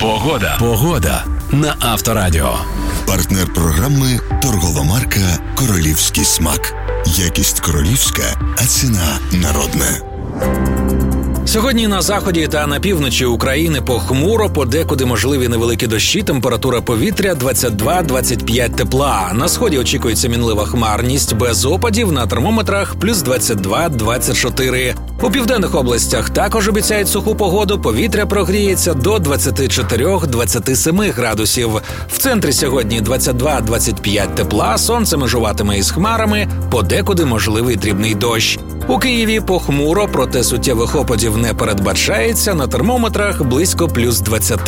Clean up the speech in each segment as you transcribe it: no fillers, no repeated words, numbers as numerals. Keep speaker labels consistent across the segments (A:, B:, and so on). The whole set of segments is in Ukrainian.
A: Погода на Авторадіо.
B: Партнер програми торгова марка «Королівський смак». Якість королівська, а ціна народна.
C: Сьогодні на заході та на півночі України похмуро, подекуди можливі невеликі дощі, температура повітря 22-25 тепла. На сході очікується мінлива хмарність, без опадів, на термометрах плюс 22-24. У південних областях також обіцяють суху погоду, повітря прогріється до 24-27 градусів. В центрі сьогодні 22-25 тепла, сонце межуватиме із хмарами, подекуди можливий дрібний дощ. У Києві похмуро, проте суттєвих опадів не передбачається, на термометрах близько плюс 20.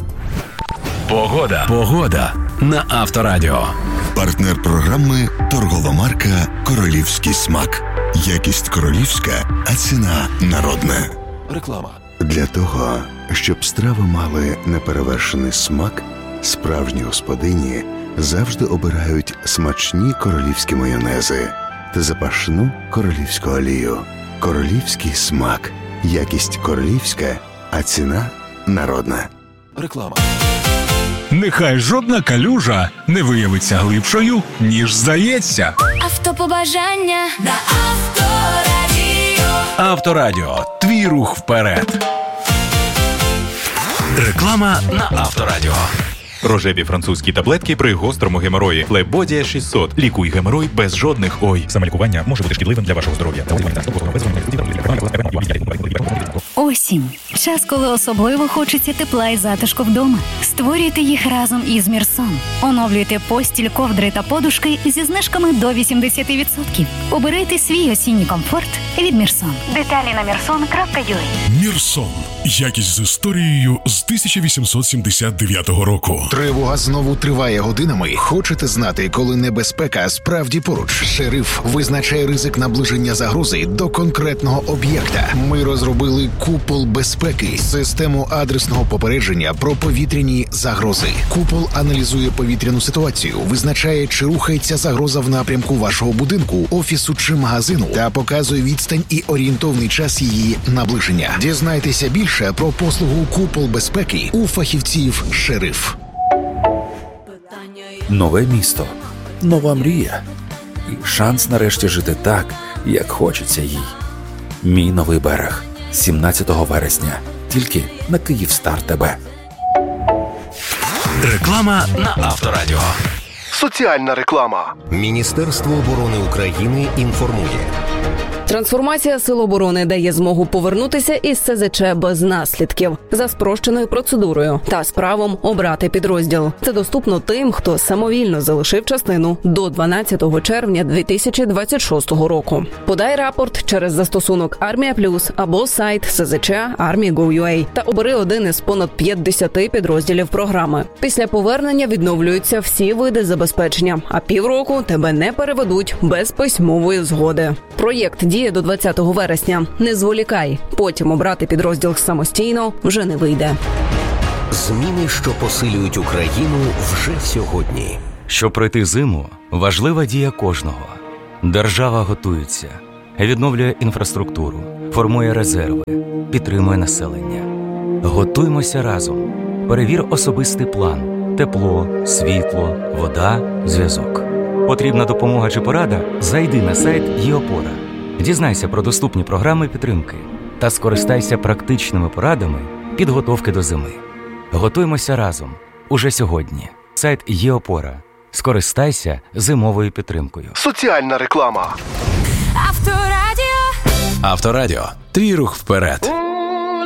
A: Погода на Авторадіо.
B: Партнер програми торгова марка «Королівський смак». Якість королівська, а ціна народна.
D: Реклама.
B: Для того, щоб страви мали неперевершений смак, справжні господині завжди обирають смачні королівські майонези та запашну королівську олію. Королівський смак. Якість королівська, а ціна народна.
D: Реклама.
E: Нехай жодна калюжа не виявиться глибшою, ніж здається.
F: Автобажання на Авторадіо.
A: Авторадіо. Твій рух вперед. Реклама на Авторадіо.
G: Рожеві французькі таблетки при гострому геморої. Лебодія 600. Лікуй геморой без жодних ой.
H: Самолікування може бути шкідливим для вашого здоров'я.
I: Осінь. Час, коли особливо хочеться тепла і затишку вдома. Створюйте їх разом із Мірсон. Оновлюйте постіль, ковдри та подушки зі знижками до 80%. Обирайте свій осінній комфорт від Мірсон. Деталі на mirson.ua.
J: Мірсон. Якість з історією з 1879 року.
K: Тривога знову триває годинами. Хочете знати, коли небезпека справді поруч? Шериф визначає ризик наближення загрози до конкретного об'єкта. Ми розробили Купол безпеки – систему адресного попередження про повітряні загрози. Купол аналізує повітряну ситуацію, визначає, чи рухається загроза в напрямку вашого будинку, офісу чи магазину та показує відстань і орієнтовний час її наближення. Дізнайтеся більше про послугу Купол безпеки у фахівців «Шериф».
L: Нове місто, нова мрія і шанс нарешті жити так, як хочеться їй. Мій новий берег. 17 вересня. Тільки на Київстар ТБ.
A: Реклама на Авторадіо.
D: Соціальна реклама.
M: Міністерство оборони України інформує.
N: Трансформація Сил оборони дає змогу повернутися із СЗЧ без наслідків за спрощеною процедурою та з правом обрати підрозділ. Це доступно тим, хто самовільно залишив частину до 12 червня 2026 року. Подай рапорт через застосунок Армія Плюс або сайт СЗЧ Army.gov.ua та обери один із понад 50 підрозділів програми. Після повернення відновлюються всі види забезпечення, а півроку тебе не переведуть без письмової згоди. Проєкт діє до 20 вересня. Не зволікай. Потім обрати підрозділ самостійно вже не вийде.
M: Зміни, що посилюють Україну вже сьогодні.
O: Щоб пройти зиму, важлива дія кожного. Держава готується, відновлює інфраструктуру, формує резерви, підтримує населення. Готуймося разом. Перевір особистий план. Тепло, світло, вода, зв'язок. Потрібна допомога чи порада? Зайди на сайт ЄОПОРА. Дізнайся про доступні програми підтримки та скористайся практичними порадами підготовки до зими. Готуємося разом. Уже сьогодні. Сайт ЄОПОРА. Скористайся зимовою підтримкою.
D: Соціальна реклама.
A: Авторадіо. Твій рух вперед.